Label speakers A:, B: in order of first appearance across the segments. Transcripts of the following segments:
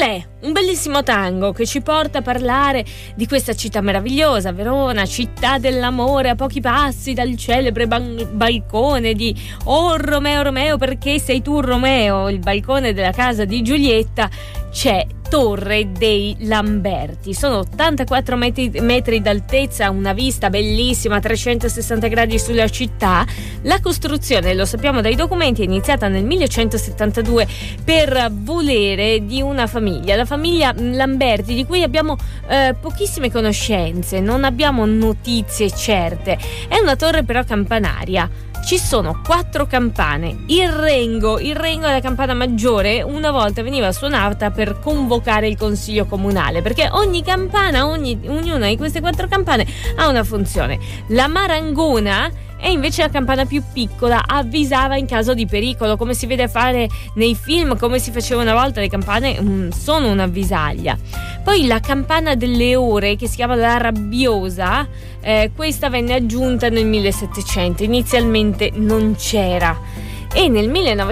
A: C'è un bellissimo tango che ci porta a parlare di questa città meravigliosa, Verona, città dell'amore, a pochi passi dal celebre balcone di "Oh Romeo Romeo, perché sei tu Romeo", il balcone della casa di Giulietta. C'è Torre dei Lamberti, sono 84 metri d'altezza, una vista bellissima, 360 gradi sulla città. La costruzione, lo sappiamo dai documenti, è iniziata nel 1172 per volere di una famiglia, la famiglia Lamberti, di cui abbiamo pochissime conoscenze, non abbiamo notizie certe. È una torre però campanaria. Ci sono 4 campane. Il rengo è la campana maggiore, una volta veniva suonata per convocare il consiglio comunale, perché ogni campana, ognuna di queste 4 campane ha una funzione. La marangona è invece la campana più piccola, avvisava in caso di pericolo, come si vede fare nei film, come si faceva una volta. Le campane sono un'avvisaglia. Poi la campana delle ore, che si chiama la rabbiosa, questa venne aggiunta nel 1700, inizialmente non c'era. E nel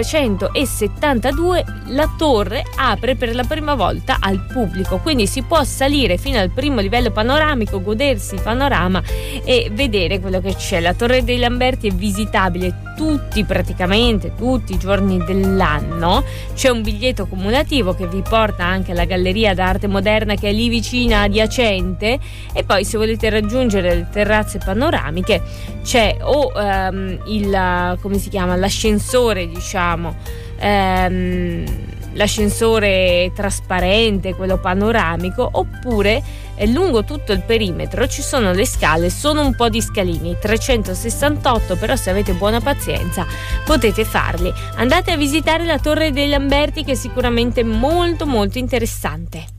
A: 1972 la torre apre per la prima volta al pubblico, quindi si può salire fino al primo livello panoramico, godersi il panorama e vedere quello che c'è. La Torre dei Lamberti è visitabile praticamente tutti i giorni dell'anno. C'è un biglietto cumulativo che vi porta anche alla Galleria d'Arte Moderna, che è lì vicina, adiacente, e poi se volete raggiungere le terrazze panoramiche c'è l'ascensore, diciamo, l'ascensore trasparente, quello panoramico, oppure lungo tutto il perimetro ci sono le scale, sono un po' di scalini, 368, però se avete buona pazienza potete farli. Andate a visitare la Torre dei Lamberti, che è sicuramente molto molto interessante.